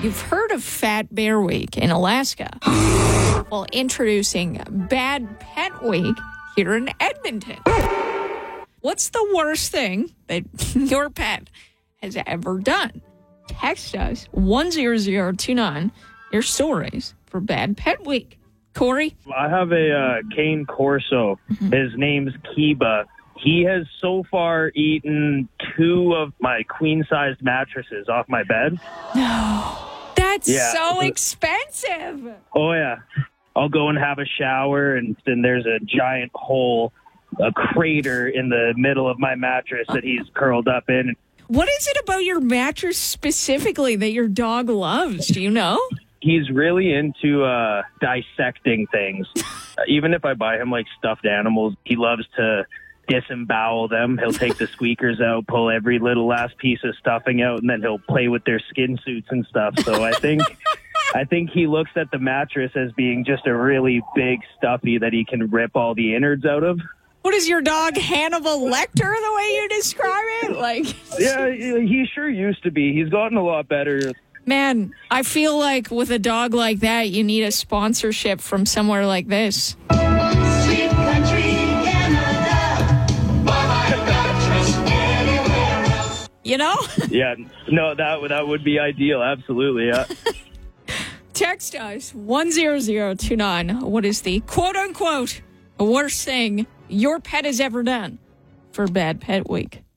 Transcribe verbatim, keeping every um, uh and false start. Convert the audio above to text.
You've heard of Fat Bear Week in Alaska. Well, introducing Bad Pet Week here in Edmonton. What's the worst thing that your pet has ever done? Text us one zero zero two nine your stories for Bad Pet Week. Corey? I have a uh, cane corso. Mm-hmm. His name's Kiba. He has so far eaten two of my queen-sized mattresses off my bed. No. That's yeah. so expensive. Oh, yeah. I'll go and have a shower, and then there's a giant hole, a crater in the middle of my mattress that he's curled up in. What is it about your mattress specifically that your dog loves? Do you know? He's really into uh, dissecting things. uh, even if I buy him, like, stuffed animals, he loves to disembowel them. He'll take the squeakers out, pull every little last piece of stuffing out, and then he'll play with their skin suits and stuff. So I think I think he looks at the mattress as being just a really big stuffy that he can rip all the innards out of. What is your dog, Hannibal Lecter, the way you describe it? Like, yeah, he sure used to be. He's gotten a lot better. Man, I feel like with a dog like that, you need a sponsorship from somewhere like this. Sweet country Canada, Mama, I got trust anywhere else. You know? Yeah, no, that that would be ideal. Absolutely, yeah. Text us one zero zero two nine. What is the quote-unquote worst thing your pet has ever done for Bad Pet Week?